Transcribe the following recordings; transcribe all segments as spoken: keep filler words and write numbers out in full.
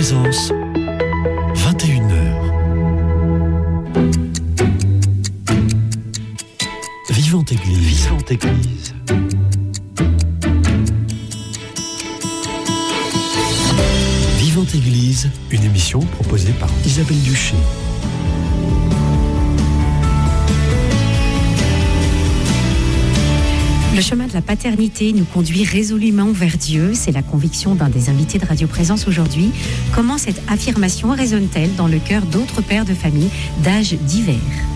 Présence, vingt et une heures. Vivante Église. Vivante Église. Vivante Église, une émission proposée par Isabelle Duché. Le chemin de la paternité nous conduit résolument vers Dieu. C'est la conviction d'un des invités de Radio Présence aujourd'hui. Comment cette affirmation résonne-t-elle dans le cœur d'autres pères de famille d'âges divers ?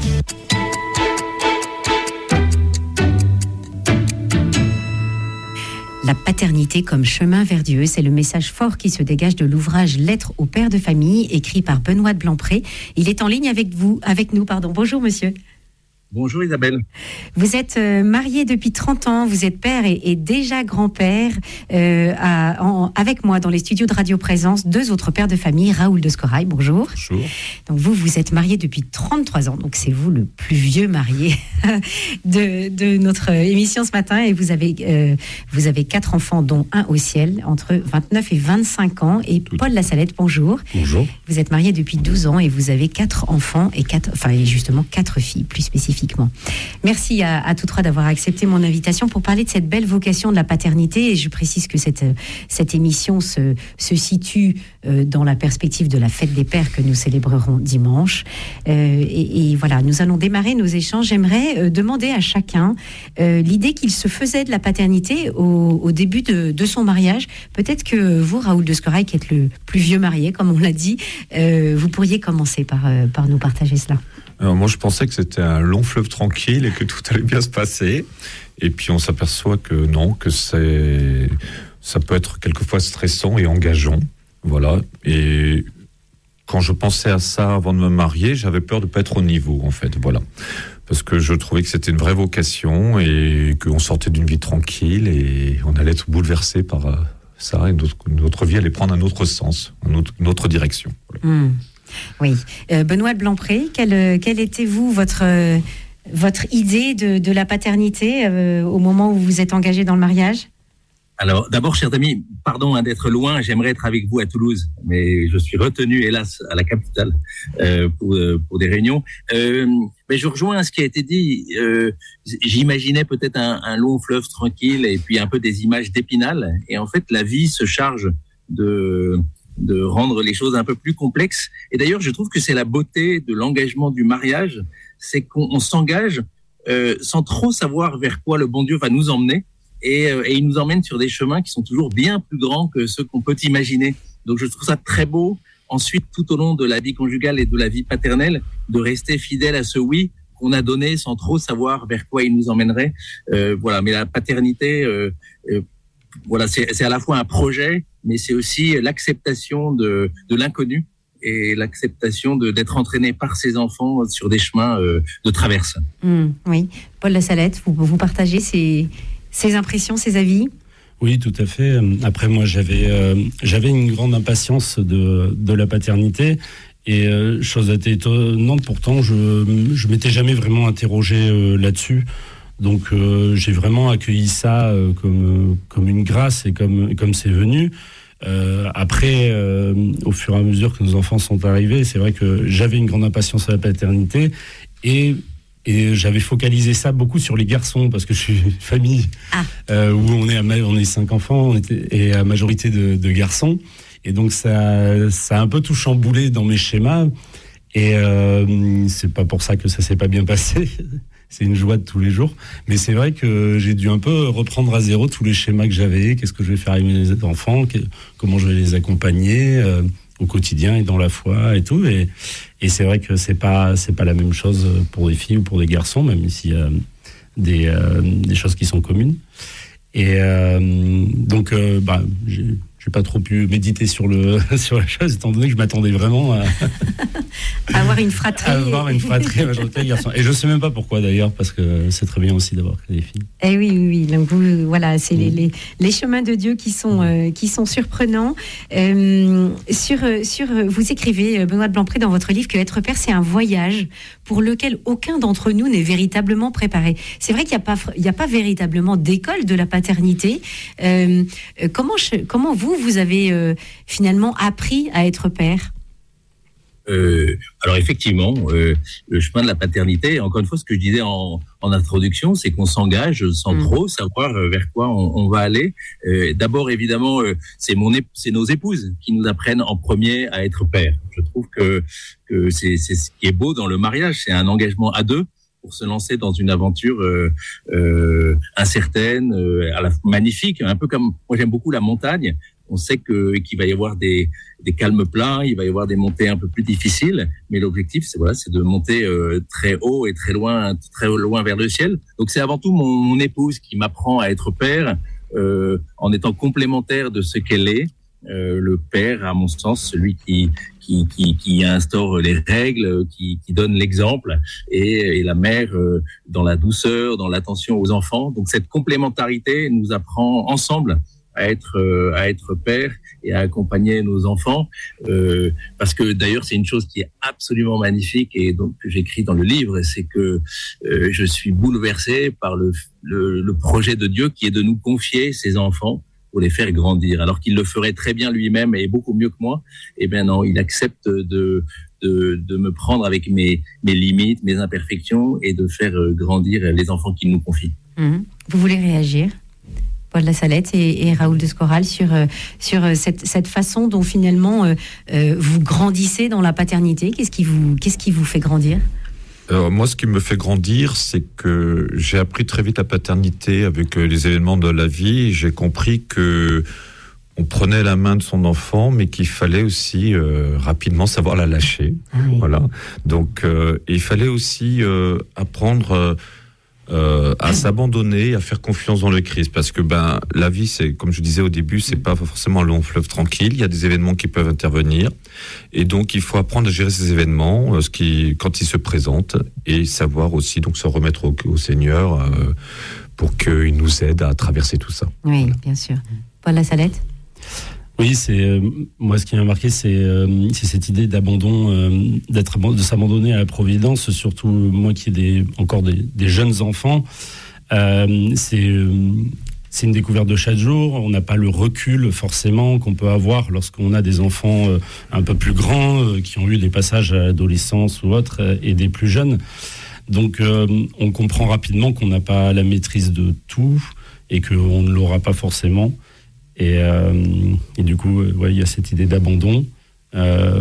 La paternité comme chemin vers Dieu, c'est le message fort qui se dégage de l'ouvrage Lettres aux pères de famille, écrit par Benoît de Blampré. Il est en ligne avec vous, avec nous, pardon. Bonjour monsieur. Bonjour Isabelle. Vous êtes euh, marié depuis trente ans, vous êtes père et, et déjà grand-père euh, à, en, avec moi dans les studios de Radio Présence, deux autres pères de famille, Raoul de Scorail, bonjour. Bonjour. Donc vous, vous êtes marié depuis trente-trois ans, donc c'est vous le plus vieux marié de, de notre émission ce matin et vous avez, euh, vous avez quatre enfants dont un au ciel, entre vingt-neuf et vingt-cinq ans. Et Tout. Paul Lassalette, bonjour. Bonjour. Vous êtes marié depuis douze ans et vous avez quatre enfants et quatre, enfin justement quatre filles, plus spécifiquement. Merci à, à tous trois d'avoir accepté mon invitation pour parler de cette belle vocation de la paternité. Et je précise que cette, cette émission se, se situe euh, dans la perspective de la fête des pères que nous célébrerons dimanche. Euh, et, et voilà, nous allons démarrer nos échanges. J'aimerais euh, demander à chacun euh, l'idée qu'il se faisait de la paternité au, au début de, de son mariage. Peut-être que vous, Raoul de Scorail, qui êtes le plus vieux marié, comme on l'a dit, euh, vous pourriez commencer par, euh, par nous partager cela. Alors moi, je pensais que c'était un long fleuve tranquille et que tout allait bien se passer. Et puis, on s'aperçoit que non, que c'est, ça peut être quelquefois stressant et engageant. Voilà. Et quand je pensais à ça avant de me marier, j'avais peur de ne pas être au niveau, en fait. Voilà. Parce que je trouvais que c'était une vraie vocation et qu'on sortait d'une vie tranquille et on allait être bouleversé par ça. Et notre, notre vie allait prendre un autre sens, une autre, une autre direction. Voilà. Mmh. Oui. Euh, Benoît de Blampré, quelle, quelle était, vous, votre, euh, votre idée de, de la paternité euh, au moment où vous êtes engagé dans le mariage ? Alors, d'abord, chers amis, pardon hein, d'être loin, j'aimerais être avec vous à Toulouse, mais je suis retenu, hélas, à la capitale euh, pour, pour des réunions. Euh, mais je rejoins ce qui a été dit. Euh, j'imaginais peut-être un, un long fleuve tranquille et puis un peu des images d'Épinal. Et en fait, la vie se charge de... de rendre les choses un peu plus complexes. Et d'ailleurs, je trouve que c'est la beauté de l'engagement du mariage, c'est qu'on on s'engage euh, sans trop savoir vers quoi le bon Dieu va nous emmener, et, euh, et il nous emmène sur des chemins qui sont toujours bien plus grands que ceux qu'on peut imaginer. Donc je trouve ça très beau, ensuite, tout au long de la vie conjugale et de la vie paternelle, de rester fidèle à ce oui qu'on a donné sans trop savoir vers quoi il nous emmènerait. Euh, voilà, mais la paternité... Euh, euh, Voilà, c'est, c'est à la fois un projet, mais c'est aussi l'acceptation de, de l'inconnu et l'acceptation de, d'être entraîné par ses enfants sur des chemins euh, de traverse. Mmh, oui. Paul Lassalette, vous, vous partagez ces, ces impressions, ces avis ? Oui, tout à fait. Après, moi, j'avais, euh, j'avais une grande impatience de, de la paternité. Et euh, chose assez étonnante, pourtant, je ne m'étais jamais vraiment interrogé euh, là-dessus. Donc euh, j'ai vraiment accueilli ça euh, comme comme une grâce et comme comme c'est venu. Euh, après, euh, au fur et à mesure que nos enfants sont arrivés, c'est vrai que j'avais une grande impatience à la paternité et et j'avais focalisé ça beaucoup sur les garçons parce que je suis une famille ah. euh, où on est à, on est cinq enfants on était, et à majorité de, de garçons et donc ça ça a un peu tout chamboulé dans mes schémas et euh, c'est pas pour ça que ça s'est pas bien passé. C'est une joie de tous les jours. Mais c'est vrai que j'ai dû un peu reprendre à zéro tous les schémas que j'avais. Qu'est-ce que je vais faire avec mes enfants ? Comment je vais les accompagner euh, au quotidien et dans la foi et tout. Et, et c'est vrai que c'est pas, c'est pas la même chose pour des filles ou pour des garçons, même s'il y a des, euh, des choses qui sont communes. Et euh, donc, euh, bah, j'ai... Je n'ai pas trop pu méditer sur, le, sur la chose, étant donné que je m'attendais vraiment à, à avoir une fratrie. À avoir une fratrie, à majorité de garçons. Et je ne sais même pas pourquoi d'ailleurs, parce que c'est très bien aussi d'avoir des filles. Eh oui, oui, oui. Donc vous, voilà, c'est mmh. les, les, les chemins de Dieu qui sont, euh, qui sont surprenants. Euh, sur, sur, vous écrivez, Benoît de Blampré, dans votre livre, que être père, c'est un voyage pour lequel aucun d'entre nous n'est véritablement préparé. C'est vrai qu'il n'y a pas, il n'y a pas véritablement d'école de la paternité. Euh, comment, je, comment vous, vous, vous avez euh, finalement appris à être père? Euh, alors effectivement, euh, le chemin de la paternité, encore une fois, ce que je disais en, en introduction, c'est qu'on s'engage sans mmh. trop savoir vers quoi on, on va aller. Euh, d'abord, évidemment, euh, c'est mon ép- c'est nos épouses qui nous apprennent en premier à être père. Je trouve que, que c'est, c'est ce qui est beau dans le mariage, c'est un engagement à deux pour se lancer dans une aventure euh, euh, incertaine, euh, à la magnifique, un peu comme moi j'aime beaucoup la montagne. On sait que qu'il va y avoir des des calmes plats, il va y avoir des montées un peu plus difficiles, mais l'objectif c'est voilà, c'est de monter euh, très haut et très loin, très loin vers le ciel. Donc c'est avant tout mon, mon épouse qui m'apprend à être père, euh, en étant complémentaire de ce qu'elle est. Euh, le père, à mon sens, celui qui qui qui, qui instaure les règles, qui qui donne l'exemple, et, et la mère euh, dans la douceur, dans l'attention aux enfants. Donc cette complémentarité nous apprend ensemble à être euh, à être père et à accompagner nos enfants, euh, parce que d'ailleurs c'est une chose qui est absolument magnifique et donc que j'écris dans le livre, c'est que euh, je suis bouleversé par le, le le projet de Dieu qui est de nous confier ses enfants pour les faire grandir, alors qu'il le ferait très bien lui-même et beaucoup mieux que moi. Eh bien non, il accepte de de de me prendre avec mes mes limites, mes imperfections, et de faire grandir les enfants qu'il nous confie. Mmh. Vous voulez réagir, Paul Lassalette et, et Raoul de Scoral, sur, sur cette, cette façon dont finalement euh, euh, vous grandissez dans la paternité? Qu'est-ce qui vous, qu'est-ce qui vous fait grandir? Alors, moi, ce qui me fait grandir, c'est que j'ai appris très vite la paternité avec les événements de la vie. J'ai compris que on prenait la main de son enfant, mais qu'il fallait aussi euh, rapidement savoir la lâcher. Oui. Voilà. Donc, euh, il fallait aussi euh, apprendre euh, Euh, à s'abandonner, à faire confiance dans le Christ, parce que ben la vie, c'est, comme je disais au début, c'est pas forcément un long fleuve tranquille. Il y a des événements qui peuvent intervenir, et donc il faut apprendre à gérer ces événements, euh, ce qui, quand ils se présentent, et savoir aussi donc se remettre au, au Seigneur euh, pour qu'il nous aide à traverser tout ça. Oui, voilà. Bien sûr. Paul Lassalette. Oui, c'est euh, moi ce qui m'a marqué, c'est, euh, c'est cette idée d'abandon, euh, d'être de s'abandonner à la providence. Surtout moi qui ai des, encore des, des jeunes enfants, euh, c'est euh, c'est une découverte de chaque jour. On n'a pas le recul forcément qu'on peut avoir lorsqu'on a des enfants euh, un peu plus grands, euh, qui ont eu des passages à l'adolescence ou autre, euh, et des plus jeunes. Donc euh, on comprend rapidement qu'on n'a pas la maîtrise de tout et qu'on ne l'aura pas forcément. Et, euh, et du coup, euh, ouais, il y a cette idée d'abandon. Euh,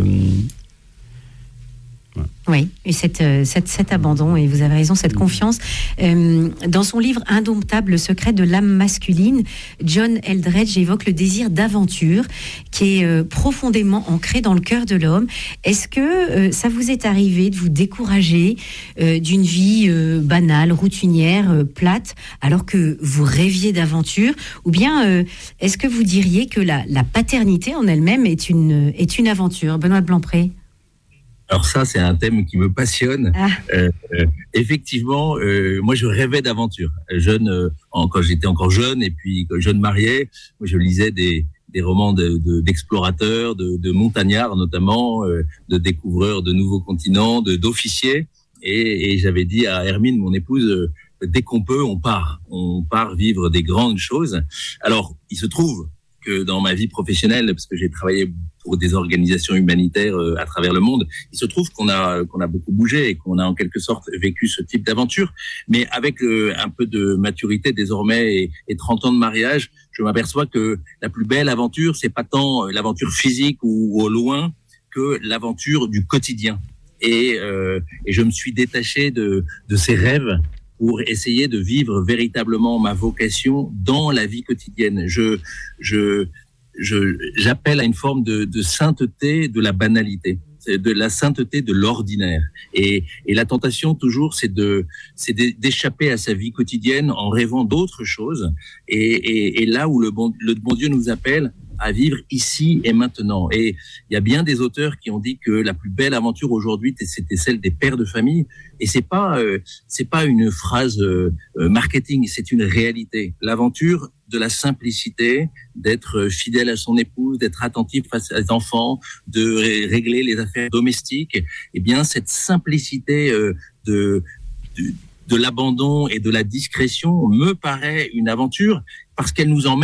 ouais. Oui, et cette, cette, cet abandon, et vous avez raison, cette confiance. Euh, dans son livre Indomptable, le secret de l'âme masculine, John Eldredge évoque le désir d'aventure qui est euh, profondément ancré dans le cœur de l'homme. Est-ce que euh, ça vous est arrivé de vous décourager euh, d'une vie euh, banale, routinière, euh, plate, alors que vous rêviez d'aventure? Ou bien euh, est-ce que vous diriez que la, la paternité en elle-même est une, est une aventure? Benoît de Blancpré. Alors ça, c'est un thème qui me passionne. Ah. Euh, euh, effectivement, euh, moi, je rêvais d'aventure. Jeune, euh, quand j'étais encore jeune, et puis jeune marié, moi, je lisais des, des romans de, de, d'explorateurs, de, de montagnards notamment, euh, de découvreurs de nouveaux continents, de, d'officiers. Et, et j'avais dit à Hermine, mon épouse, euh, dès qu'on peut, on part. On part vivre des grandes choses. Alors, il se trouve que dans ma vie professionnelle, parce que j'ai travaillé pour des organisations humanitaires euh, à travers le monde, il se trouve qu'on a qu'on a beaucoup bougé et qu'on a en quelque sorte vécu ce type d'aventure. Mais avec euh, un peu de maturité désormais et, et trente ans de mariage, je m'aperçois que la plus belle aventure, c'est pas tant l'aventure physique ou, ou au loin que l'aventure du quotidien. Et, euh, et je me suis détaché de, de ces rêves pour essayer de vivre véritablement ma vocation dans la vie quotidienne. Je, je, je, j'appelle à une forme de, de sainteté de la banalité, de la sainteté de l'ordinaire. Et, et la tentation toujours, c'est de, c'est d'échapper à sa vie quotidienne en rêvant d'autres choses. Et, et, et là où le bon, le bon Dieu nous appelle à vivre ici et maintenant. Et il y a bien des auteurs qui ont dit que la plus belle aventure aujourd'hui, c'était celle des pères de famille. Et c'est pas, euh, c'est pas une phrase euh, marketing, c'est une réalité. L'aventure de la simplicité, d'être fidèle à son épouse, d'être attentif face à ses enfants, de ré- régler les affaires domestiques. Eh bien, cette simplicité euh, de, de de l'abandon et de la discrétion me paraît une aventure parce qu'elle nous emmène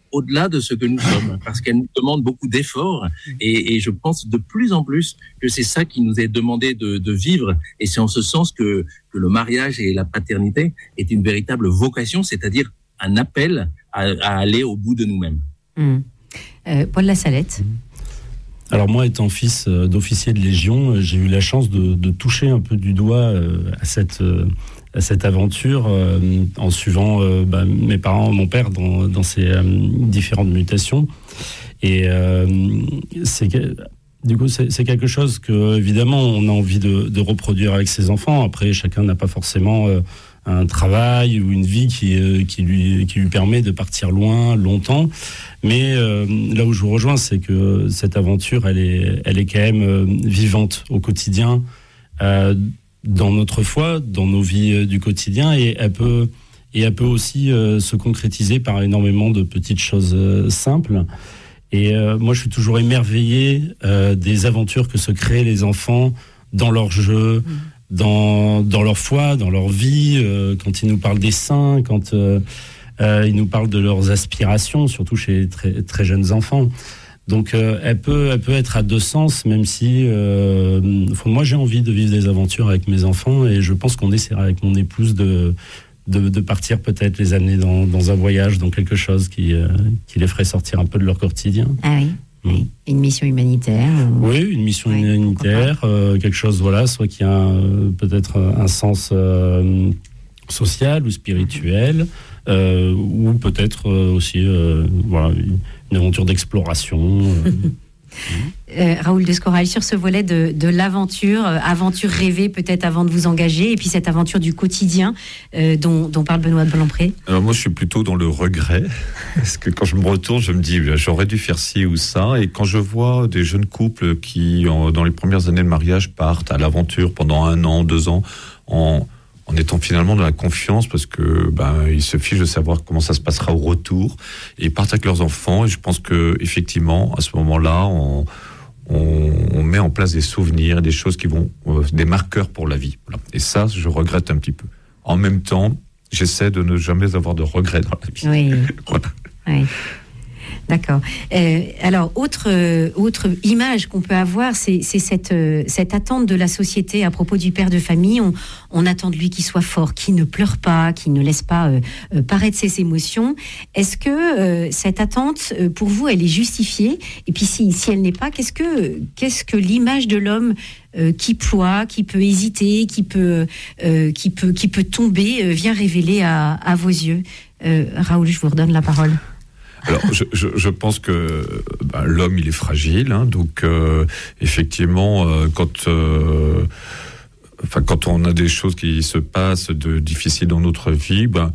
au-delà de ce que nous sommes, parce qu'elle nous demande beaucoup d'efforts, et, et je pense de plus en plus que c'est ça qui nous est demandé de, de vivre, et c'est en ce sens que, que le mariage et la paternité est une véritable vocation, c'est-à-dire un appel à, à aller au bout de nous-mêmes. Mmh. Euh, Paul Lassalette. Alors moi, étant fils d'officier de Légion, j'ai eu la chance de, de toucher un peu du doigt à cette... à cette aventure euh, en suivant euh, bah, mes parents, mon père dans, dans ses euh, différentes mutations. Et euh, c'est, du coup, c'est, c'est quelque chose que, évidemment, on a envie de, de reproduire avec ses enfants. Après, chacun n'a pas forcément euh, un travail ou une vie qui, euh, qui, lui, qui lui permet de partir loin, longtemps. Mais euh, là où je vous rejoins, c'est que cette aventure, elle est, elle est quand même euh, vivante au quotidien. Euh, dans notre foi, dans nos vies du quotidien, et elle peut, et elle peut aussi euh, se concrétiser par énormément de petites choses euh, simples. Et euh, moi, je suis toujours émerveillé euh, des aventures que se créent les enfants dans leur jeu, mmh. dans, dans leur foi, dans leur vie, euh, quand ils nous parlent des saints, quand euh, euh, ils nous parlent de leurs aspirations, surtout chez les très, très jeunes enfants. Donc, euh, elle peut, elle peut être à deux sens, même si, euh, moi, j'ai envie de vivre des aventures avec mes enfants, et je pense qu'on essaiera avec mon épouse de, de, de partir peut-être les amener dans, dans un voyage, dans quelque chose qui, euh, qui les ferait sortir un peu de leur quotidien. Ah oui. Mmh. Une mission humanitaire. Ou... Oui, une mission oui, humanitaire, euh, quelque chose, voilà, soit qui a un, peut-être un sens euh, social ou spirituel, euh, ou peut-être aussi, euh, voilà. Une aventure d'exploration. Euh. euh, Raoul Descoral, sur ce volet de, de l'aventure, euh, aventure rêvée peut-être avant de vous engager, et puis cette aventure du quotidien euh, dont, dont parle Benoît de Blanpré. Alors moi, je suis plutôt dans le regret, parce que quand je me retourne, je me dis, j'aurais dû faire ci ou ça, et quand je vois des jeunes couples qui, en, dans les premières années de mariage, partent à l'aventure pendant un an, deux ans, en... en étant finalement dans la confiance, parce que ben ils se fichent de savoir comment ça se passera au retour, et ils partent avec leurs enfants, et je pense que effectivement à ce moment-là on, on, on met en place des souvenirs, des choses qui vont euh, des marqueurs pour la vie. Voilà. Et ça, je regrette un petit peu. En même temps, j'essaie de ne jamais avoir de regrets dans la vie. Oui. Voilà. Oui. D'accord. Euh, alors, autre, euh, autre image qu'on peut avoir, c'est, c'est cette, euh, cette attente de la société à propos du père de famille. On, on attend de lui qu'il soit fort, qu'il ne pleure pas, qu'il ne laisse pas euh, euh, paraître ses émotions. Est-ce que euh, cette attente, euh, pour vous, elle est justifiée ? Et puis, si, si elle n'est pas, qu'est-ce que, qu'est-ce que l'image de l'homme euh, qui ploie, qui peut hésiter, qui peut, euh, qui peut, qui peut tomber, euh, vient révéler à, à vos yeux ? euh, Raoul, je vous redonne la parole. Alors, je, je, je pense que ben, l'homme, il est fragile, hein, donc euh, effectivement, euh, quand, euh, enfin, quand on a des choses qui se passent de difficiles dans notre vie, ben,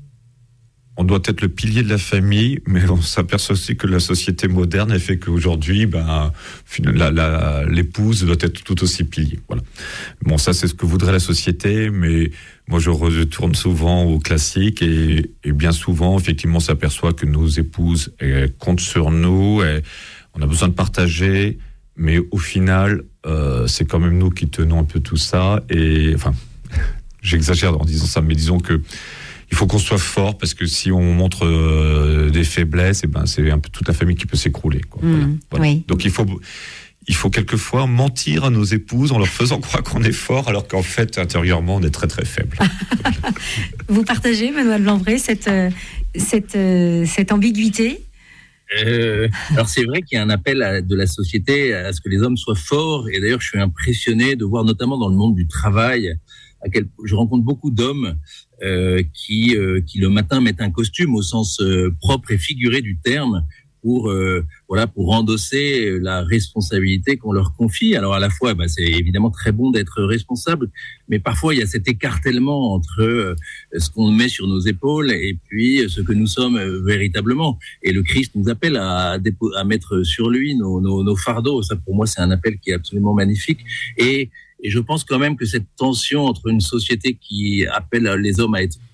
on doit être le pilier de la famille, mais on s'aperçoit aussi que la société moderne, elle fait qu'aujourd'hui, ben, la, la, l'épouse doit être tout aussi pilier. Voilà. Bon, ça, c'est ce que voudrait la société, mais moi, je retourne souvent au classique, et, et bien souvent, effectivement, on s'aperçoit que nos épouses elles comptent sur nous, et on a besoin de partager, mais au final, euh, c'est quand même nous qui tenons un peu tout ça, et enfin, j'exagère en disant ça, mais disons que il faut qu'on soit fort, parce que si on montre euh, des faiblesses, et ben c'est un peu toute la famille qui peut s'écrouler. Quoi. Mmh, voilà. Voilà. Oui. Donc il faut, il faut quelquefois mentir à nos épouses en leur faisant croire qu'on est fort, alors qu'en fait intérieurement on est très très faible. Vous partagez, Benoît de Blanpré, cette cette cette ambiguïté? Euh, alors c'est vrai qu'il y a un appel à, de la société à ce que les hommes soient forts, et d'ailleurs je suis impressionné de voir notamment dans le monde du travail à quel je rencontre beaucoup d'hommes euh, qui euh, qui le matin mettent un costume au sens euh, propre et figuré du terme pour euh, voilà pour endosser la responsabilité qu'on leur confie. Alors à la fois, bah, c'est évidemment très bon d'être responsable, mais parfois il y a cet écartèlement entre euh, ce qu'on met sur nos épaules et puis ce que nous sommes euh, véritablement. Et le Christ nous appelle à, dépo- à mettre sur lui nos, nos, nos fardeaux. Ça, pour moi, c'est un appel qui est absolument magnifique. Et Et je pense quand même que cette tension entre une société qui appelle les hommes à être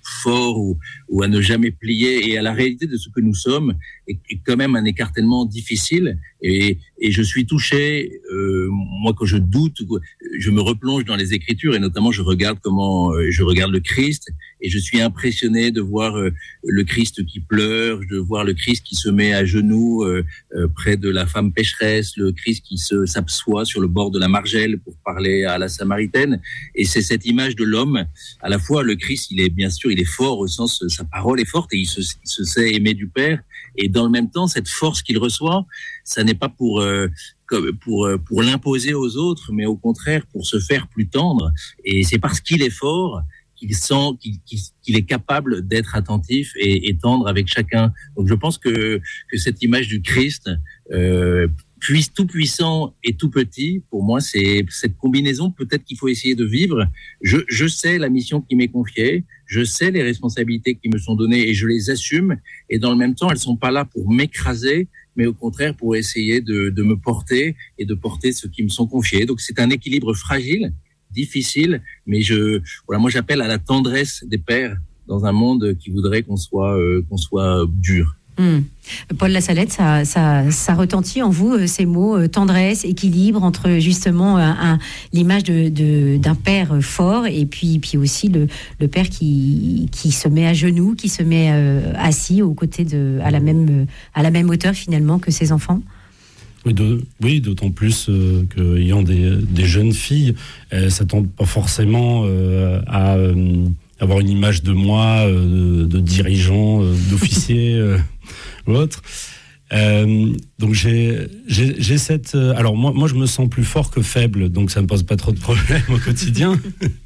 fort ou, ou à ne jamais plier et à la réalité de ce que nous sommes est, est quand même un écartèlement difficile. Et, et je suis touché, euh, moi quand je doute, je me replonge dans les Écritures et notamment je regarde comment euh, je regarde le Christ et je suis impressionné de voir euh, le Christ qui pleure, de voir le Christ qui se met à genoux euh, euh, près de la femme pécheresse, le Christ qui se s'assoit sur le bord de la margelle pour parler à la Samaritaine. Et c'est cette image de l'homme. À la fois, le Christ, il est bien sûr, il est fort au sens, sa parole est forte et il se, il se sait aimer du Père. Et dans le même temps, cette force qu'il reçoit, ça n'est pas pour euh, pour pour l'imposer aux autres, mais au contraire pour se faire plus tendre. Et c'est parce qu'il est fort qu'il sent qu'il, qu'il, qu'il est capable d'être attentif et, et tendre avec chacun. Donc je pense que que cette image du Christ, euh, puis tout puissant et tout petit, pour moi, c'est cette combinaison peut-être qu'il faut essayer de vivre. Je, je sais la mission qui m'est confiée, je sais les responsabilités qui me sont données et je les assume. Et dans le même temps, elles sont pas là pour m'écraser, mais au contraire pour essayer de, de me porter et de porter ceux qui me sont confiés. Donc c'est un équilibre fragile, difficile, mais je, voilà, moi j'appelle à la tendresse des pères dans un monde qui voudrait qu'on soit, euh, qu'on soit dur. Mmh. Paul Lassalette, ça, ça, ça retentit en vous, euh, ces mots, euh, tendresse, équilibre, entre justement un, un, l'image de, de, d'un père fort et puis, puis aussi le, le père qui, qui se met à genoux, qui se met euh, assis aux côtés de, à, la même, à la même hauteur finalement que ses enfants. Oui, de, oui, d'autant plus euh, qu'ayant des, des jeunes filles, elles ne s'attendent pas forcément euh, à euh, avoir une image de moi, euh, de, de dirigeant, euh, d'officier euh, ou autre. Euh, donc j'ai, j'ai, j'ai cette... Euh, alors moi, moi, je me sens plus fort que faible, donc ça ne me pose pas trop de problèmes au quotidien.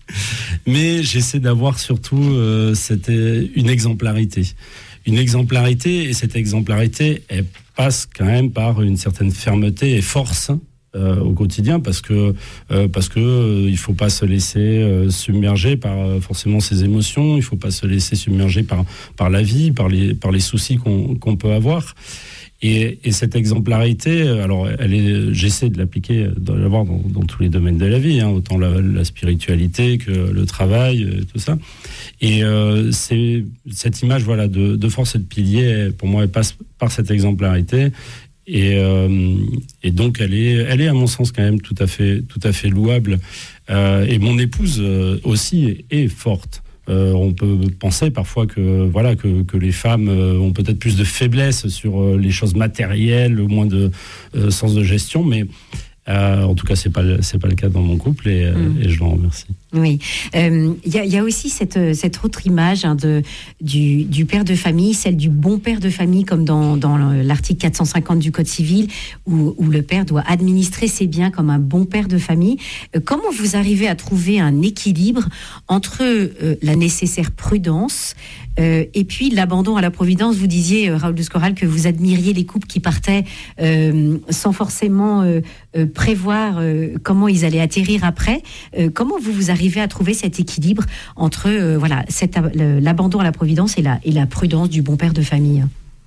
Mais j'essaie d'avoir surtout euh, cette, une exemplarité. Une exemplarité, et cette exemplarité, elle passe quand même par une certaine fermeté et force euh, au quotidien, parce que euh, parce que euh, il faut pas se laisser euh, submerger par euh, forcément ses émotions, il faut pas se laisser submerger par par la vie, par les par les soucis qu'on qu'on peut avoir. Et, et cette exemplarité, alors elle est, j'essaie de l'appliquer, de l'avoir dans, dans tous les domaines de la vie, hein, autant la, la spiritualité que le travail, tout ça. Et euh, c'est cette image, voilà, de, de force et de pilier, pour moi, elle passe par cette exemplarité. Et, euh, et donc, elle est, elle est à mon sens quand même tout à fait, tout à fait louable. Euh, et mon épouse euh, aussi est, est forte. Euh, on peut penser parfois que voilà que, que les femmes euh, ont peut-être plus de faiblesse sur euh, les choses matérielles, moins de euh, sens de gestion, mais euh, en tout cas c'est pas c'est pas le cas dans mon couple et, mmh. et je l'en remercie. Oui, il euh, y, y a aussi cette, cette autre image hein, de, du, du père de famille, celle du bon père de famille, comme dans, dans l'article quatre cent cinquante du Code civil, où, où le père doit administrer ses biens comme un bon père de famille. Euh, comment vous arrivez à trouver un équilibre entre euh, la nécessaire prudence euh, et puis l'abandon à la providence? Vous disiez, euh, Raoul de Scoral, que vous admiriez les couples qui partaient euh, sans forcément euh, euh, prévoir euh, comment ils allaient atterrir après. Euh, comment vous vous arrivez à trouver cet équilibre entre euh, voilà, cet, l'abandon à la providence et la, et la prudence du bon père de famille?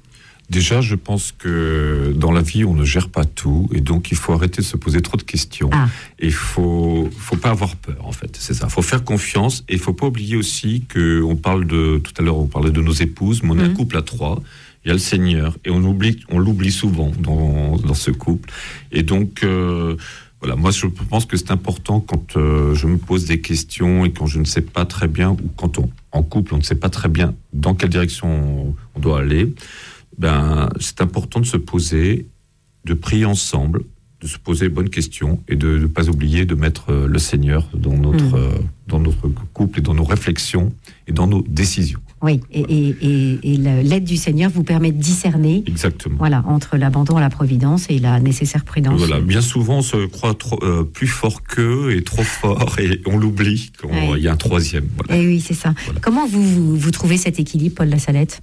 Déjà, je pense que dans la vie, on ne gère pas tout, et donc il faut arrêter de se poser trop de questions. Ah. Et il faut, faut pas avoir peur, en fait. C'est ça. Il faut faire confiance, et il faut pas oublier aussi que on parle de tout à l'heure, on parlait de nos épouses, mais on est mmh. un couple à trois. Il y a le Seigneur, et on oublie, on l'oublie souvent dans, dans ce couple. Et donc. Euh, Voilà, moi je pense que c'est important quand euh, je me pose des questions et quand je ne sais pas très bien, ou quand on, en couple on ne sait pas très bien dans quelle direction on, on doit aller, ben, c'est important de se poser, de prier ensemble, de se poser les bonnes questions et de ne pas oublier de mettre euh, le Seigneur dans notre, mmh. euh, dans notre couple et dans nos réflexions et dans nos décisions. Oui, et, et, et, et l'aide du Seigneur vous permet de discerner. Exactement. Voilà, entre l'abandon à la providence et la nécessaire prudence. Voilà, bien souvent on se croit trop, euh, plus fort qu'eux et trop fort et on l'oublie quand il oui. y a un troisième. Voilà. Et oui, c'est ça. Voilà. Comment vous, vous, vous trouvez cet équilibre, Paul Lassalette?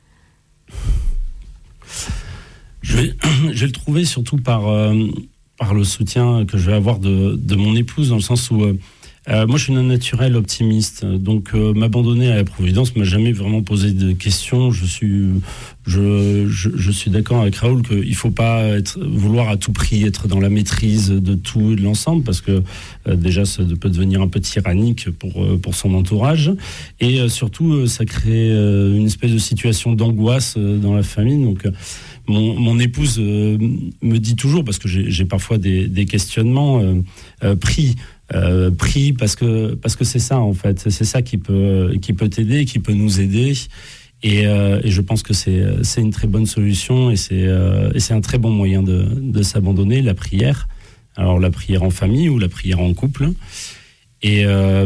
Je vais, je vais le trouver surtout par, euh, par le soutien que je vais avoir de, de mon épouse, dans le sens où euh, Euh, moi, je suis un naturel optimiste, donc euh, m'abandonner à la Providence m'a jamais vraiment posé de questions. Je suis, je, je, je suis d'accord avec Raoul qu'il faut pas être, vouloir à tout prix être dans la maîtrise de tout et de l'ensemble, parce que euh, déjà, ça peut devenir un peu tyrannique pour euh, pour son entourage, et euh, surtout, euh, ça crée euh, une espèce de situation d'angoisse euh, dans la famille. Donc, euh, mon, mon épouse euh, me dit toujours, parce que j'ai, j'ai parfois des, des questionnements, euh, euh, pris. Euh, pris parce que parce que c'est ça en fait, c'est ça qui peut qui peut t'aider, qui peut nous aider, et, euh, et je pense que c'est c'est une très bonne solution, et c'est euh, et c'est un très bon moyen de de s'abandonner, la prière. Alors la prière en famille ou la prière en couple, et euh,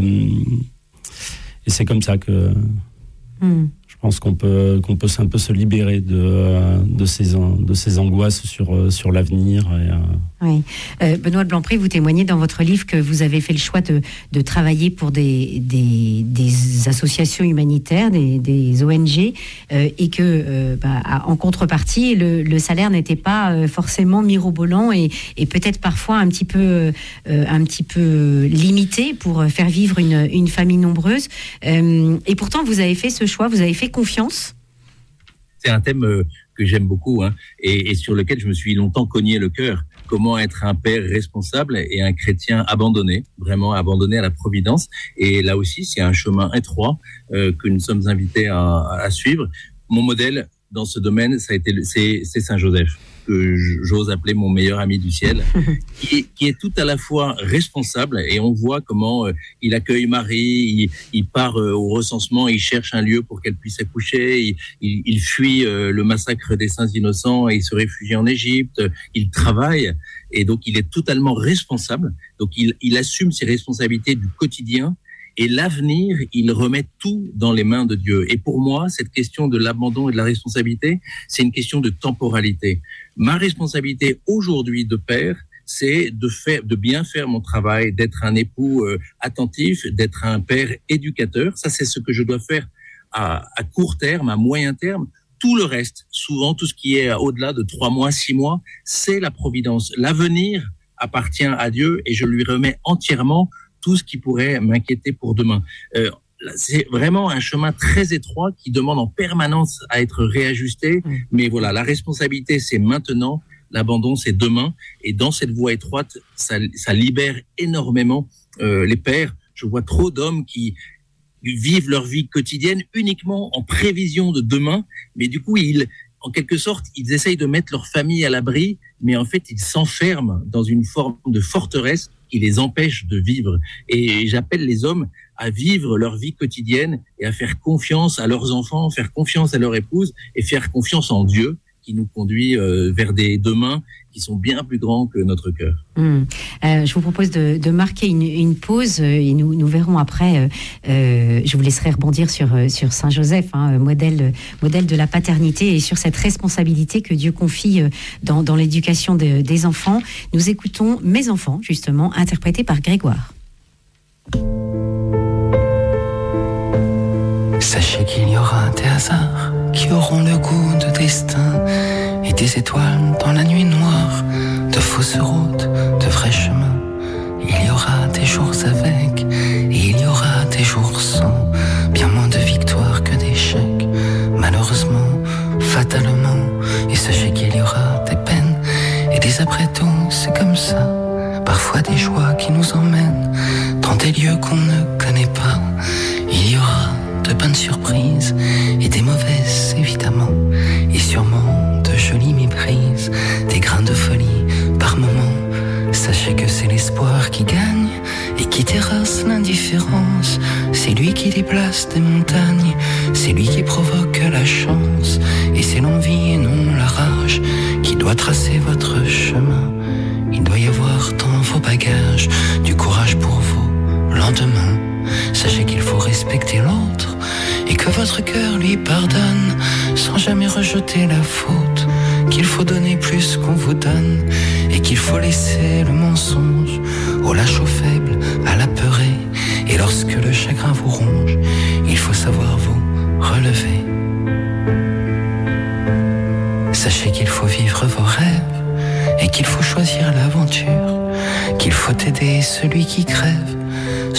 et c'est comme ça que mm. je pense qu'on peut qu'on peut un peu se libérer de de ces de ces angoisses sur sur l'avenir. Et, euh, Oui. Euh, Benoît de Blanpré, vous témoignez dans votre livre que vous avez fait le choix de, de travailler pour des, des, des associations humanitaires, des, des O N G, euh, et que, euh, bah, en contrepartie, le, le salaire n'était pas euh, forcément mirobolant et, et peut-être parfois un petit peu, euh, un petit peu limité pour faire vivre une, une famille nombreuse. Euh, et pourtant, vous avez fait ce choix, vous avez fait confiance. C'est un thème euh, que j'aime beaucoup, hein, et, et sur lequel je me suis longtemps cogné le cœur. Comment être un père responsable et un chrétien abandonné, vraiment abandonné à la providence. Et là aussi, c'est un chemin étroit euh, que nous sommes invités à, à suivre. Mon modèle dans ce domaine, ça a été, c'est, c'est Saint Joseph, que j'ose appeler mon meilleur ami du ciel, qui est, qui est tout à la fois responsable, et on voit comment euh, il accueille Marie, il, il part euh, au recensement, il cherche un lieu pour qu'elle puisse accoucher, il, il, il fuit euh, le massacre des saints innocents et il se réfugie en Égypte, il travaille, et donc il est totalement responsable, donc il, il assume ses responsabilités du quotidien. Et l'avenir, il remet tout dans les mains de Dieu. Et pour moi, cette question de l'abandon et de la responsabilité, c'est une question de temporalité. Ma responsabilité aujourd'hui de père, c'est de faire, de bien faire mon travail, d'être un époux euh, attentif, d'être un père éducateur. Ça, c'est ce que je dois faire à, à court terme, à moyen terme. Tout le reste, souvent tout ce qui est au-delà de trois mois, six mois, c'est la providence. L'avenir appartient à Dieu et je lui remets entièrement tout ce qui pourrait m'inquiéter pour demain. Euh, c'est vraiment un chemin très étroit qui demande en permanence à être réajusté. Mmh. Mais voilà, la responsabilité, c'est maintenant. L'abandon, c'est demain. Et dans cette voie étroite, ça, ça libère énormément euh, les pères. Je vois trop d'hommes qui vivent leur vie quotidienne uniquement en prévision de demain. Mais du coup, ils, en quelque sorte, ils essayent de mettre leur famille à l'abri. Mais en fait, ils s'enferment dans une forme de forteresse qui les empêche de vivre. Et j'appelle les hommes à vivre leur vie quotidienne et à faire confiance à leurs enfants, faire confiance à leur épouse et faire confiance en Dieu qui nous conduit euh, vers des demain qui sont bien plus grands que notre cœur. Mmh. Euh, je vous propose de, de marquer une, une pause et nous, nous verrons après. Euh, je vous laisserai rebondir sur, sur Saint Joseph, hein, modèle, modèle de la paternité et sur cette responsabilité que Dieu confie dans, dans l'éducation de, des enfants. Nous écoutons Mes enfants, justement, interprété par Grégoire. Sachez qu'il y aura des hasards qui auront le goût de destin et des étoiles dans la nuit noire, de fausses routes, de vrais chemins. Il y aura des jours avec et il y aura des jours sans, bien moins de victoires que d'échecs, malheureusement, fatalement. Et sachez qu'il y aura des peines et des après-tout, c'est comme ça. Parfois des joies qui nous emmènent dans des lieux qu'on ne connaît pas. Il y aura de bonnes surprises et des mauvaises évidemment, et sûrement de jolies méprises, des grains de folie par moments. Sachez que c'est l'espoir qui gagne et qui terrasse l'indifférence. C'est lui qui déplace des montagnes, c'est lui qui provoque la chance. Et c'est l'envie et non la rage qui doit tracer votre chemin. Il doit y avoir dans vos bagages du courage pour vos lendemains. Sachez qu'il faut respecter l'autre et que votre cœur lui pardonne sans jamais rejeter la faute, qu'il faut donner plus qu'on vous donne et qu'il faut laisser le mensonge au lâche, au faible, à l'apeuré. Et lorsque le chagrin vous ronge, il faut savoir vous relever. Sachez qu'il faut vivre vos rêves et qu'il faut choisir l'aventure, qu'il faut aider celui qui crève